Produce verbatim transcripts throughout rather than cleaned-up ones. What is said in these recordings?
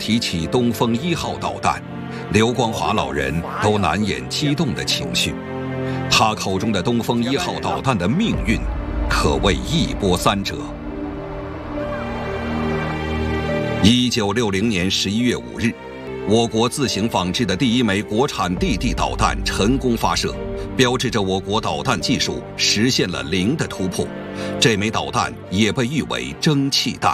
提起东风一号导弹，刘光华老人都难掩激动的情绪。他口中的东风一号导弹的命运，可谓一波三折。一九六零年十一月五日，我国自行仿制的第一枚国产地地导弹成功发射，标志着我国导弹技术实现了零的突破。这枚导弹也被誉为蒸汽弹。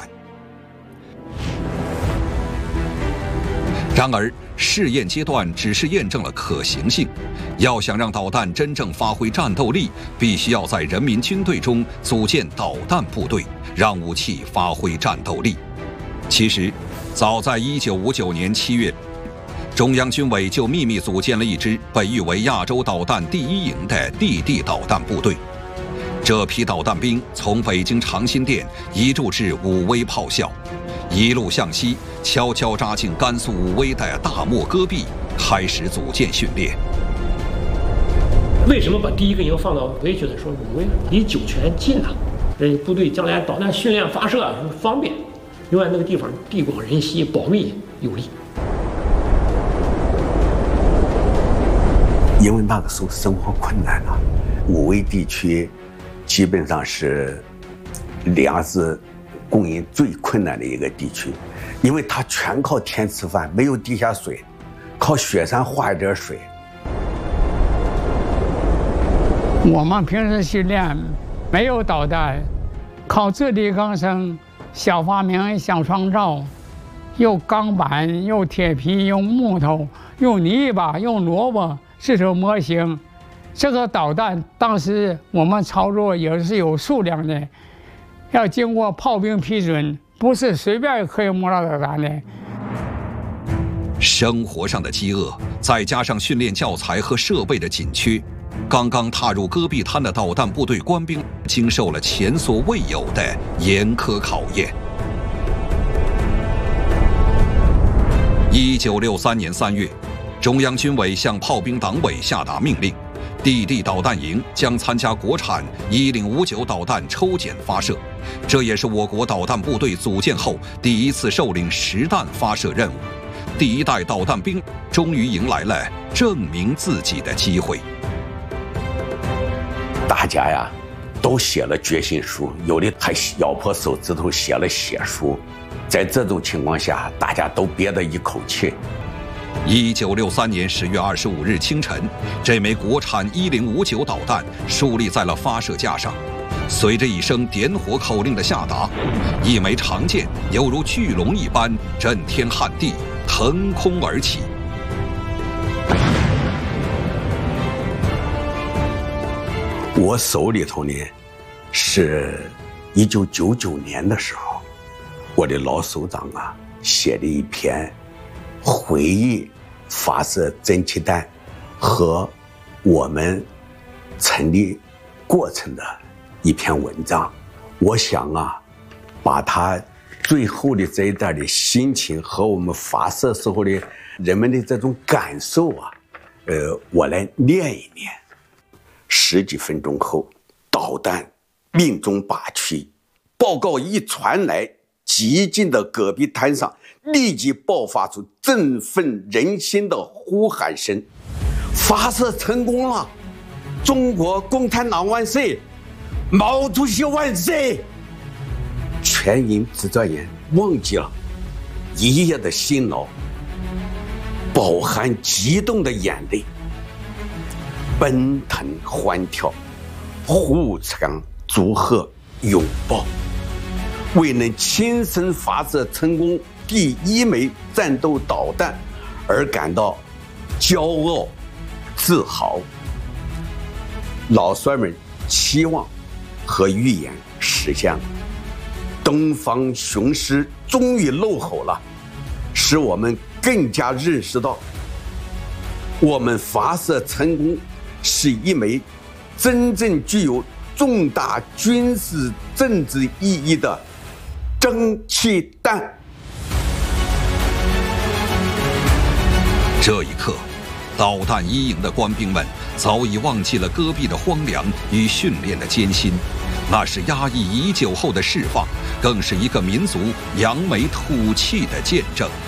然而，试验阶段只是验证了可行性，要想让导弹真正发挥战斗力，必须要在人民军队中组建导弹部队，让武器发挥战斗力。其实，早在一九五九年七月，中央军委就秘密组建了一支被誉为亚洲导弹第一营的地地导弹部队。这批导弹兵从北京长辛店移驻至武威炮校，一路向西，悄悄扎进甘肃武威的大漠戈壁，开始组建训练。 为什么把第一个营放到武威去的时候，武威离酒泉近啊，这部队将来导弹训练发射方便。另外，那个地方地广人稀，保密有利。 因为那个时候生活困难了，武威地区基本上是粮食供应最困难的一个地区，因为它全靠天吃饭，没有地下水，靠雪山化一点水。 我们平时训练没有导弹，靠自力更生，小发明小创造，用钢板，用铁皮，用木头，用泥巴，用萝卜制成模型。这个导弹当时我们操作也是有数量的，要经过炮兵批准，不是随便可以摸到导弹的。 生活上的饥饿，再加上训练教材和设备的紧缺，刚刚踏入戈壁滩的导弹部队官兵经受了前所未有的严苛考验。一九六三年三月，中央军委向炮兵党委下达命令，地地导弹营将参加国产一零五九导弹抽检发射，这也是我国导弹部队组建后第一次受领实弹发射任务。第一代导弹兵终于迎来了证明自己的机会。 大家呀，都写了决心书，有的还咬破手指头写了血书。在这种情况下，大家都憋得一口气。 一九六三年十月二十五日清晨，这枚国产一零五九导弹竖立在了发射架上。随着一声点火口令的下达，一枚长箭犹如巨龙一般震天撼地，腾空而起。 我手里头呢，是一九九九年的时候，我的老首长啊写的一篇回忆发射蒸汽弹和我们成立过程的一篇文章。我想啊，把他最后的这一段的心情和我们发射时候的人们的这种感受啊，呃，我来念一念。十几分钟后，导弹命中靶区，报告一传来，激进的戈壁滩上立即爆发出振奋人心的呼喊声：发射成功了！中国共产党万岁！毛主席万岁！全营只转眼忘记了一夜的辛劳，饱含激动的眼泪，奔腾欢跳，互相祝贺拥抱，为能亲身发射成功第一枚战斗导弹而感到骄傲自豪。老帅们期望和预言实现了，东方雄狮终于露吼了，使我们更加认识到，我们发射成功是一枚真正具有重大军事政治意义的蒸汽弹。 这一刻，导弹一营的官兵们早已忘记了戈壁的荒凉与训练的艰辛，那是压抑已久后的释放，更是一个民族扬眉吐气的见证。